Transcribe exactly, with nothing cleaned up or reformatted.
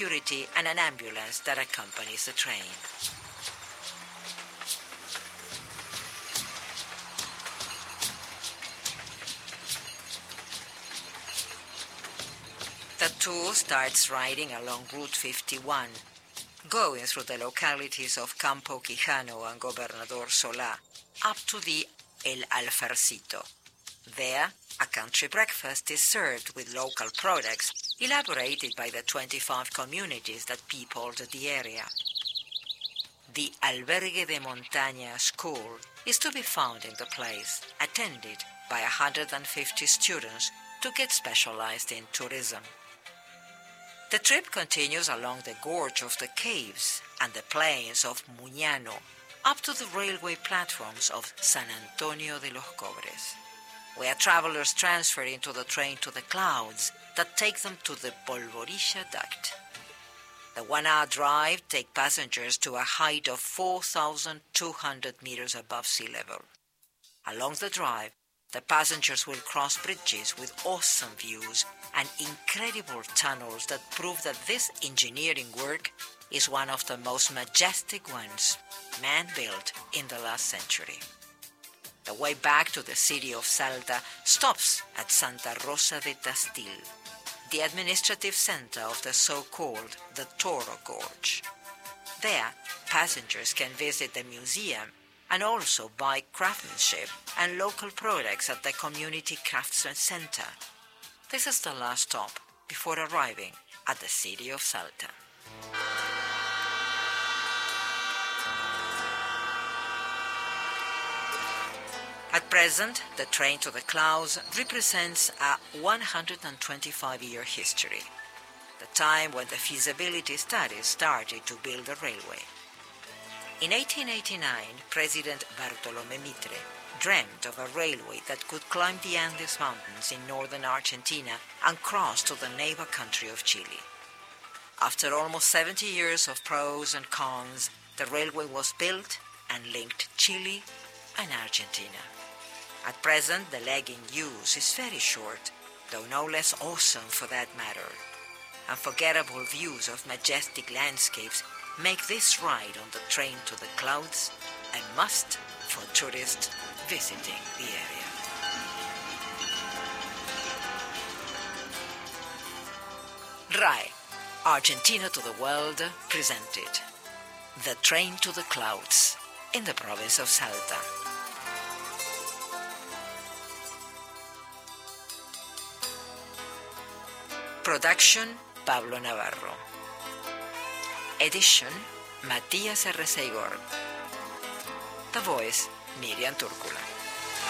security and an ambulance that accompanies the train. The tour starts riding along Route fifty-one, going through the localities of Campo Quijano and Gobernador Solá, up to the El Alfarcito. There, a country breakfast is served with local products elaborated by the twenty-five communities that peopled the area. The Albergue de Montaña school is to be found in the place, attended by one hundred fifty students to get specialized in tourism. The trip continues along the gorge of the caves and the plains of Muñano, up to the railway platforms of San Antonio de los Cobres, where travelers transfer into the train to the clouds that take them to the Polvorilla duct. The one-hour drive takes passengers to a height of four thousand two hundred meters above sea level. Along the drive, the passengers will cross bridges with awesome views and incredible tunnels that prove that this engineering work is one of the most majestic ones man-built in the last century. The way back to the city of Salta stops at Santa Rosa de Tastil, the administrative center of the so-called the Toro Gorge. There, passengers can visit the museum and also buy craftsmanship and local products at the Community Craftsman Center. This is the last stop before arriving at the city of Salta. At present, the train to the clouds represents a one hundred twenty-five-year history, the time when the feasibility studies started to build the railway. In eighteen eighty-nine, President Bartolomé Mitre dreamt of a railway that could climb the Andes Mountains in northern Argentina and cross to the neighbor country of Chile. After almost seventy years of pros and cons, the railway was built and linked Chile and Argentina. At present, the leg in use is very short, though no less awesome for that matter. Unforgettable views of majestic landscapes make this ride on the train to the clouds a must for tourists visiting the area. R A E, Argentina to the World, presented The Train to the Clouds in the province of Salta. Production, Pablo Navarro. Edition, Matías Erreceigor. The voice, Miriam Turkula.